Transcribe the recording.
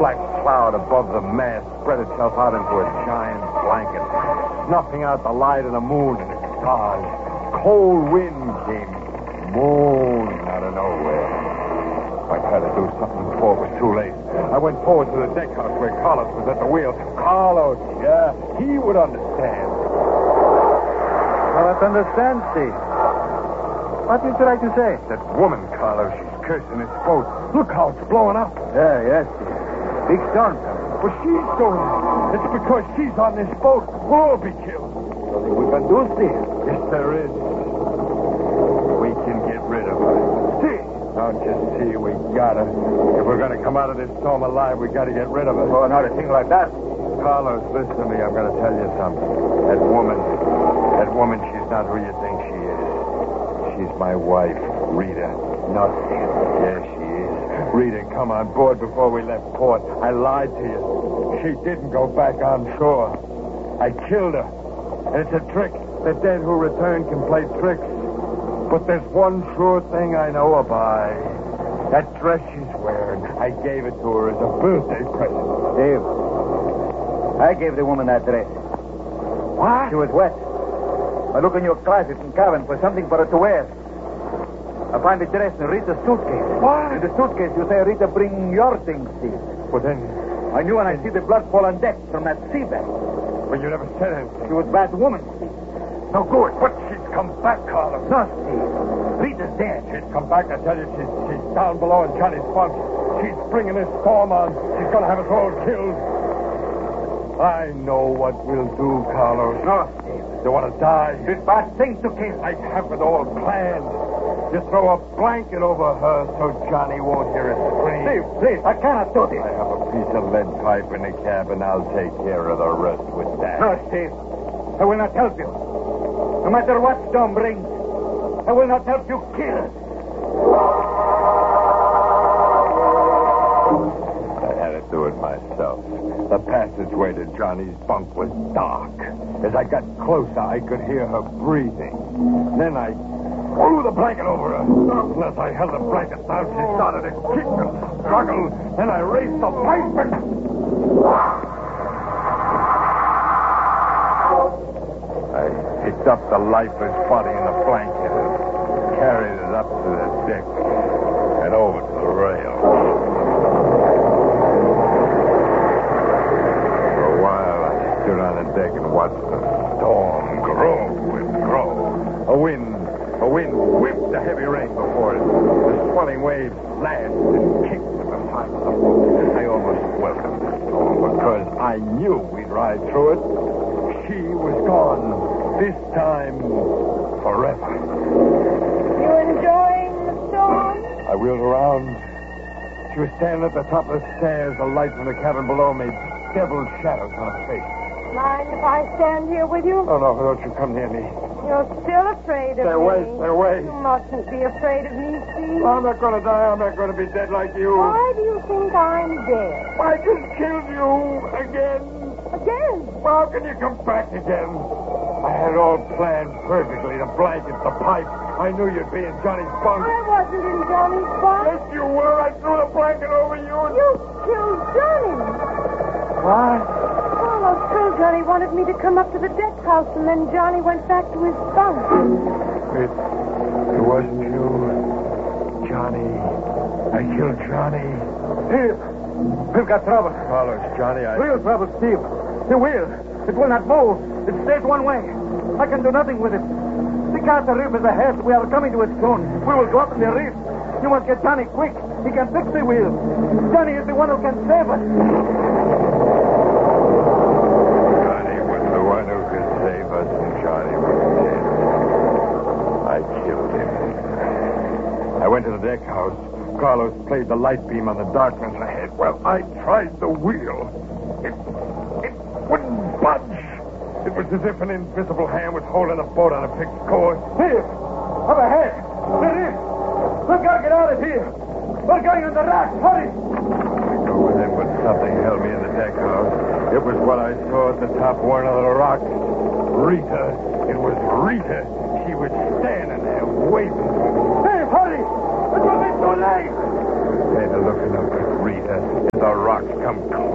black cloud above the mast spread itself out into a giant blanket, snuffing out the light of the moon and the stars. Cold wind came moaning out of nowhere. I tried to do something before it was too late. I went forward to the deck house where Carlos was at the wheel. Carlos, yeah, he would understand. Well, let's understand, Steve. What would you like to say? That woman, Carlos, she's cursing this boat. Look how it's blowing up. Yes, Steve. Big storm coming. Well, she's doing it. It's because she's on this boat. We'll all be killed. Nothing we can do, Steve. Yes, there is. We can get rid of her. See? Don't you see? We gotta. If we're gonna come out of this storm alive, we gotta get rid of her. Oh, not a thing like that. Carlos, listen to me. I'm gonna tell you something. That woman, she's not who you think she is. She's my wife, Rita. No, Steve. Yes, she is. Rita, come on board before we left port. I lied to you. She didn't go back on shore. I killed her. And it's a trick. The dead who return can play tricks. But there's one sure thing I know about. That dress she's wearing, I gave it to her as a birthday present. Steve, I gave the woman that dress. What? She was wet. I look in your closet and cabin for something for her to wear. I find the dress in Rita's suitcase. What? In the suitcase, you say, Rita, bring your things, Steve. Well, then... I knew when I see the blood fall on deck from that sea bag. Well, you never said anything. She was a bad woman, Steve. No good. But she's come back, Carlos. No, Steve. Rita's dead. She's come back. I tell you, she's down below in Johnny's bunk. She's bringing this storm on. She's going to have us all killed. I know what we'll do, Carlos. No, Steve. You want to die? It's bad thing to kill. I have it all planned. You throw a blanket over her so Johnny won't hear it scream. Steve, please, I cannot do this. I have a piece of lead pipe in the cabin. I'll take care of the rest with that. No, Steve. I will not help you. No matter what storm brings, I will not help you kill. I had to do it myself. The passageway to Johnny's bunk was dark. As I got closer, I could hear her breathing. Then I threw the blanket over her. As I held the blanket down, she started to kick and struggle. Then I raised the pipe and... I picked up the lifeless body in the blanket and carried it up to the deck and over to the rail. For a while, I stood on the deck and watched the storm grow and grow. A wind whipped the heavy rain before it. The swelling waves lashed and kicked at the side of the boat. I almost welcomed the storm because I knew we'd ride through it. She was gone. This time, forever. You enjoying the storm? I wheeled around. She was standing at the top of the stairs. The light from the cabin below made devil shadows on her face. Mind if I stand here with you? Oh, no, don't you come near me. You're still afraid of Stay me. away. You mustn't be afraid of me, Steve. I'm not going to die. I'm not going to be dead like you. Why do you think I'm dead? I just killed you again. Again? Well, how can you come back again? I had it all planned perfectly. The blanket, the pipe. I knew you'd be in Johnny's bunk. I wasn't in Johnny's bunk. Yes, you were. I threw the blanket over you. You killed Johnny. What? Carlos told Johnny wanted me to come up to the deck house, and then Johnny went back to his bunk. It wasn't you, Johnny. I killed Johnny. Steve, we've got trouble. Carlos, Johnny, Real trouble, Steve. The wheel. It will not move. It stays one way. I can do nothing with it. The Carter Reef is ahead. We are coming to it soon. We will go up in the reef. You must get Johnny quick. He can fix the wheel. Johnny is the one who can save us. Johnny was the one who could save us, and Johnny was dead. I killed him. I went to the deck house. Carlos played the light beam on the darkness ahead. Well, I tried the wheel. It wouldn't budge. It was as if an invisible hand was holding a boat on a fixed course. Steve, up ahead. The reef. We've got to get out of here. We're going on the raft. Hurry. I go with him, but something held me in the deck house. It was what I saw at the top of one of the rocks. Rita. It was Rita. She was standing there waving for me. Steve, hurry. It will be too late. There looking up at Rita at the rock come